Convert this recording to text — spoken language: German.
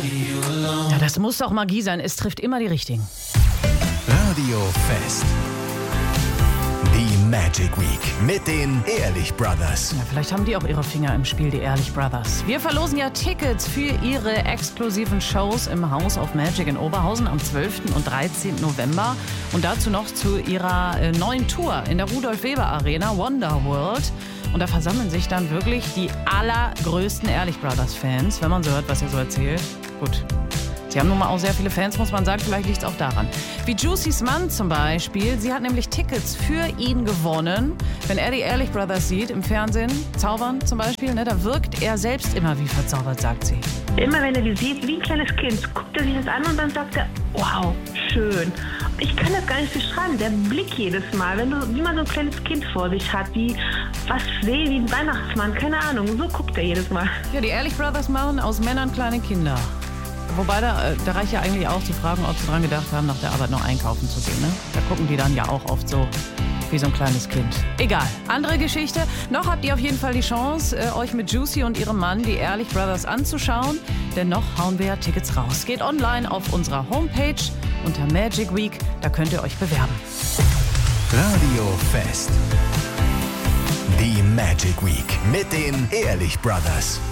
Ja, das muss doch Magie sein. Es trifft immer die Richtigen. Radio Fest. Die Magic Week mit den Ehrlich Brothers. Ja, vielleicht haben die auch ihre Finger im Spiel, die Ehrlich Brothers. Wir verlosen ja Tickets für ihre exklusiven Shows im House of Magic in Oberhausen am 12. und 13. November. Und dazu noch zu ihrer neuen Tour in der Rudolf-Weber-Arena, Wonderworld. Und da versammeln sich dann wirklich die allergrößten Ehrlich Brothers-Fans, wenn man so hört, was er so erzählt. Gut. Sie haben nun mal auch sehr viele Fans, muss man sagen. Vielleicht liegt es auch daran. Wie Juicys Mann zum Beispiel. Sie hat nämlich Tickets für ihn gewonnen. Wenn er die Ehrlich Brothers sieht im Fernsehen, zaubern zum Beispiel, ne, da wirkt er selbst immer wie verzaubert, sagt sie. Immer wenn er die sieht, wie ein kleines Kind, guckt er sich das an und dann sagt er, wow, schön. Ich kann das gar nicht beschreiben. Der Blick jedes Mal, wie man so ein kleines Kind vor sich hat, wie ein Weihnachtsmann, keine Ahnung. So guckt er jedes Mal. Ja, die Ehrlich Brothers machen aus Männern kleine Kinder. Wobei, da reicht ja eigentlich auch zu fragen, ob sie dran gedacht haben, nach der Arbeit noch einkaufen zu gehen. Ne? Da gucken die dann ja auch oft so wie so ein kleines Kind. Egal, andere Geschichte. Noch habt ihr auf jeden Fall die Chance, euch mit Juicy und ihrem Mann, die Ehrlich Brothers, anzuschauen. Denn noch hauen wir ja Tickets raus. Geht online auf unserer Homepage unter Magic Week. Da könnt ihr euch bewerben. Radio Fest. Die Magic Week mit den Ehrlich Brothers.